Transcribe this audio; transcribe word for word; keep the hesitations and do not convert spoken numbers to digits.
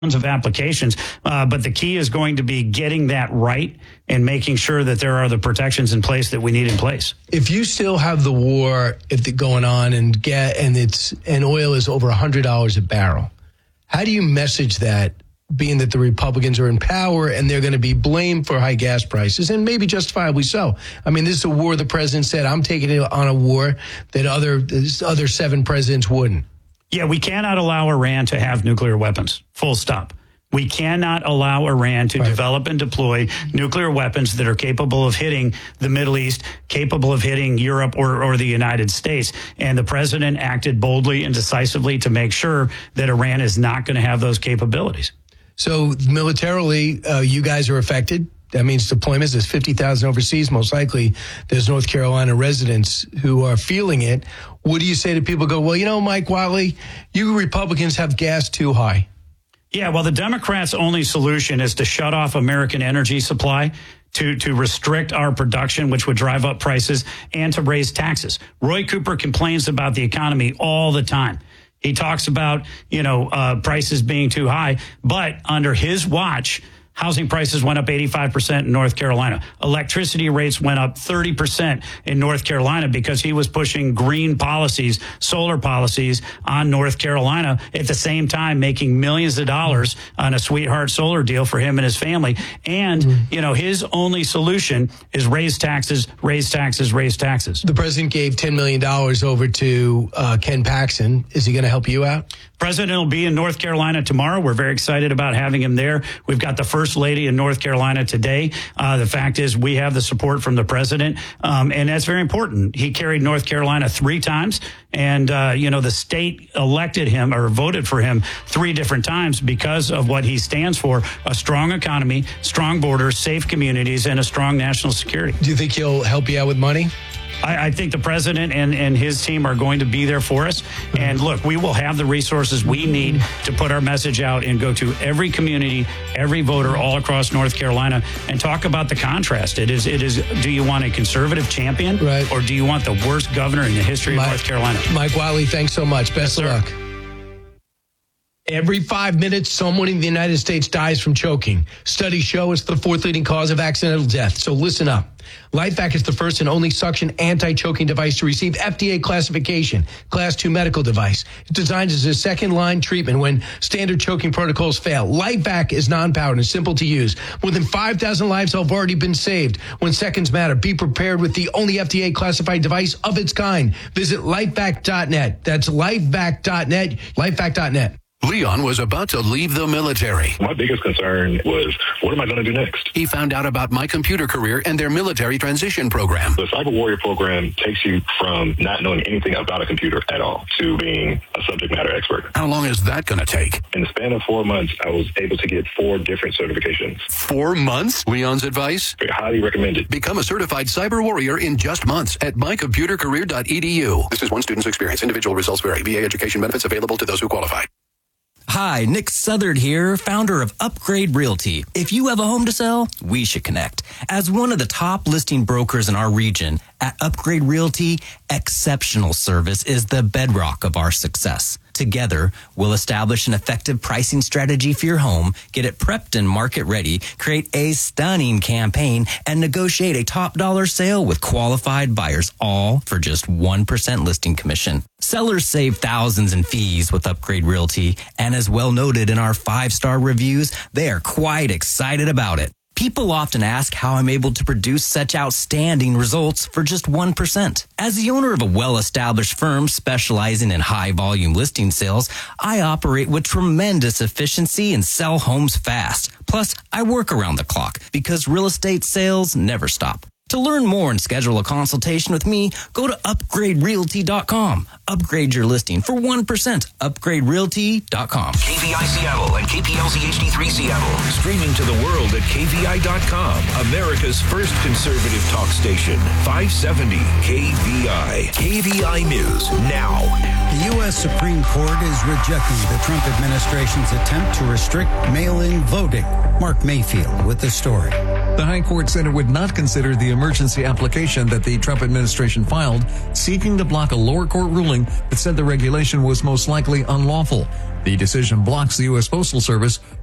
of applications, uh, but the key is going to be getting that right and making sure that there are the protections in place that we need in place. If you still have the war if the, going on and get and it's and oil is over one hundred dollars a barrel, how do you message that, being that the Republicans are in power and they're going to be blamed for high gas prices, and maybe justifiably so? I mean, this is a war the president said, I'm taking it on a war that other other seven presidents wouldn't. Yeah, we cannot allow Iran to have nuclear weapons, full stop. We cannot allow Iran to right. develop and deploy nuclear weapons that are capable of hitting the Middle East, capable of hitting Europe or, or the United States. And the president acted boldly and decisively to make sure that Iran is not going to have those capabilities. So militarily, uh, you guys are affected. That means deployments. There's fifty thousand overseas. Most likely there's North Carolina residents who are feeling it. What do you say to people who go, well, you know, Mike Whatley, you Republicans have gas too high? Yeah, well, the Democrats' only solution is to shut off American energy supply, to to restrict our production, which would drive up prices, and to raise taxes. Roy Cooper complains about the economy all the time. He talks about, you know, uh, prices being too high, but under his watch, housing prices went up eighty-five percent in North Carolina. Electricity rates went up thirty percent in North Carolina because he was pushing green policies, solar policies on North Carolina, at the same time making millions of dollars on a sweetheart solar deal for him and his family. And, mm-hmm. you know, his only solution is raise taxes, raise taxes, raise taxes. The president gave ten million dollars over to uh, Ken Paxton. Is he going to help you out? President will be in North Carolina tomorrow. We're very excited about having him there. We've got the First Lady in North Carolina today. Uh, the fact is we have the support from the president, um, and that's very important. He carried North Carolina three times, and, uh, you know, the state elected him or voted for him three different times because of what he stands for: a strong economy, strong borders, safe communities, and a strong national security. Do you think he'll help you out with money? I, I think the president and, and his team are going to be there for us. And look, we will have the resources we need to put our message out and go to every community, every voter all across North Carolina and talk about the contrast. It is, it is, do you want a conservative champion, right, or do you want the worst governor in the history Mike, of North Carolina? Mike Whatley, thanks so much. Best yes, of luck. Every five minutes, someone in the United States dies from choking. Studies show it's the fourth leading cause of accidental death. So listen up. LifeVac is the first and only suction anti-choking device to receive F D A classification, Class two medical device. It's designed as a second-line treatment when standard choking protocols fail. LifeVac is non-powered and simple to use. More than five thousand lives have already been saved. When seconds matter, be prepared with the only F D A-classified device of its kind. Visit lifevac dot net. That's lifevac dot net, lifevac dot net. Leon was about to leave the military. My biggest concern was, what am I going to do next? He found out about My Computer Career and their military transition program. The Cyber Warrior program takes you from not knowing anything about a computer at all to being a subject matter expert. How long is that going to take? In the span of four months, I was able to get four different certifications. Four months? Leon's advice? I highly recommend it. Become a certified cyber warrior in just months at my computer career dot e d u. This is one student's experience. Individual results vary. V A education benefits available to those who qualify. Hi, Nick Southard here, founder of Upgrade Realty. If you have a home to sell, we should connect. As one of the top listing brokers in our region, at Upgrade Realty, exceptional service is the bedrock of our success. Together, we'll establish an effective pricing strategy for your home, get it prepped and market ready, create a stunning campaign, and negotiate a top dollar sale with qualified buyers, all for just one percent listing commission. Sellers save thousands in fees with Upgrade Realty, and as well noted in our five-star reviews, they are quite excited about it. People often ask how I'm able to produce such outstanding results for just one percent. As the owner of a well-established firm specializing in high-volume listing sales, I operate with tremendous efficiency and sell homes fast. Plus, I work around the clock because real estate sales never stop. To learn more and schedule a consultation with me, go to upgrade realty dot com. Upgrade your listing for one percent. upgrade realty dot com. K V I Seattle and K P L Z H D three Seattle. Streaming to the world at K V I dot com. America's first conservative talk station. five seventy K V I. K V I News now. The U S Supreme Court is rejecting the Trump administration's attempt to restrict mail-in voting. Mark Mayfield with the story. The High Court said it would not consider the emergency application that the Trump administration filed, seeking to block a lower court ruling that said the regulation was most likely unlawful. The decision blocks the U S Postal Service